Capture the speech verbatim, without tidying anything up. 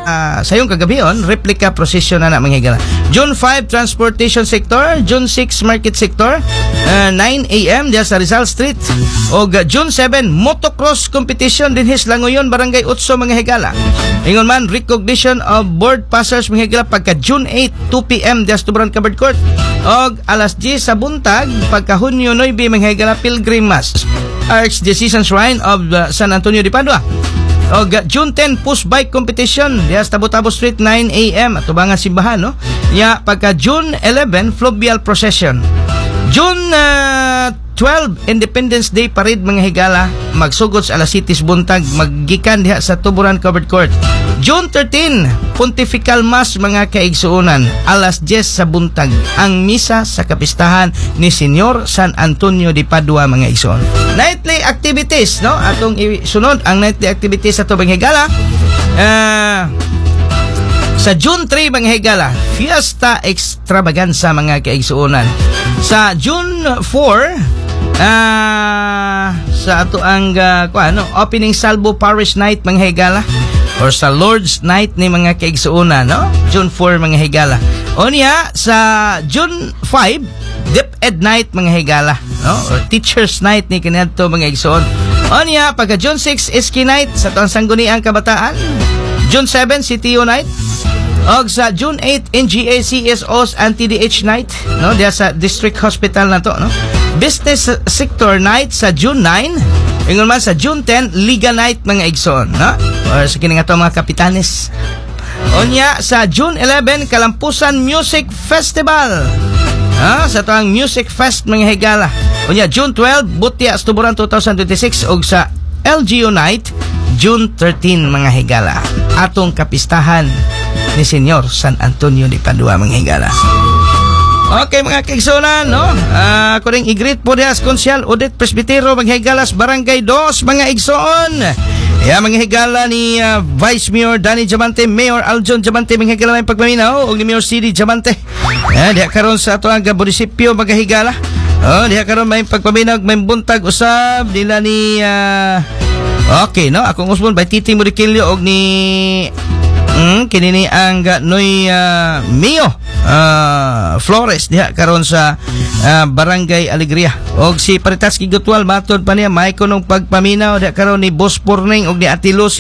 uh, sayong kagabion, replica procession na na mga higala. June five, transportation sector. June six, market sector. Uh, nine a m diya sa Rizal Street. O uh, June seven, motocross competition din his Langoyon, Barangay Utso mga higala. Ingon man, recognition of board passers mga higala pagka June eight, two p m diya sa Tuburan Covered Court. O alas diyes sa buntag, pagka Hunyo nine mga higala, Pilgrim Mass. Archdiocesan Shrine of uh, San Antonio de Padua. O June ten, push bike competition diya sa Tabo-Tabo Street, nine a m at tubangan simbahan, no? Ya pagka June eleven, fluvial procession. June uh, twelve, Independence Day parade mga higala, magsugod sa alas sitis buntag, maggikan diha sa Tuburan Covered Court. June thirteen, Pontifical Mass mga kaigsuonan, alas diyes sa buntag, ang misa sa kapistahan ni Senyor San Antonio de Padua mga igsoon. Nightly activities, no? Atong isunod ang nightly activities sa tubang higala. Uh, sa June three mga higala, Fiesta Extravaganza mga kaigsuonan. Sa June four, uh, sa ato ang uh, ano, opening salvo parish night mga higala, or sa Lord's Night ni mga kaigsuonan, no? June four mga higala. O niya sa June five, DepEd Night mga higala, no? Or Teachers Night ni kanadto mga igsoon. O niya pagka June six, Iski Night sa tuang sangguniang kabataan. June seven, C T O Night. Og sa June eight, N G A C S O's Anti D H Night, no? Diya sa District Hospital na to, no? Business Sector Night sa June nine. Ingon man sa June ten, Liga Night mga igsoon, no? Or sa kini nga to mga kapitanes. Onya sa June eleven, Kalampusan Music Festival. Ah, sa to ang Music Fest mga higala. Onya June twelve, Butya Tuburan twenty twenty-six og sa L G U Night June thirteen mga higala. Atong kapistahan ni Senyor San Antonio de Padua mga higala. Okay mga kaigsuonan, no? Uh, ako rin i-greet po diya Konsyal Odette Presbitero mga higalas Barangay dos mga igsoon. Yeah, mga higala ni uh, Vice Mayor Danny Diamante, Mayor Aljon Diamante mga higala may pagpaminaw og ni Mayor C D Diamante. Yeah, diya karon sa ato ang munisipyo mga higala. Oh, diya karon may pagpaminaw may buntag usab nila ni uh, okay, no? Akong usbon by Titi Murikilio og ni Mm, kinini ang Noy uh, Mio uh, Flores diha karon sa uh, Barangay Alegria. Og si Paritaski Gutwal matod pa niya may kunong pagpaminaw diha karon ni Boss Purning og ni Ate Lucy